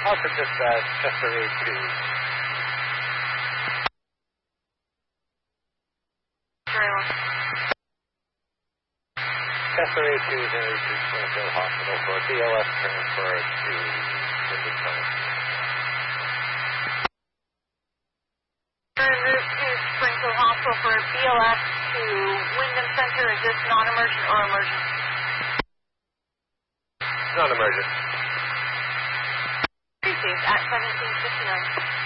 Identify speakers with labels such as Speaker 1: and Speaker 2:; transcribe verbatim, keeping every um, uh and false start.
Speaker 1: Also just uh, Chester A two. Chester A two is in to Springfield Hospital for a B L S transfer to Wyndham Center.
Speaker 2: En route to Springfield Hospital for a B L S to Wyndham Center. Is this non-emergent or emergent?
Speaker 1: Non-emergent.
Speaker 2: Received at seventeen fifty-nine.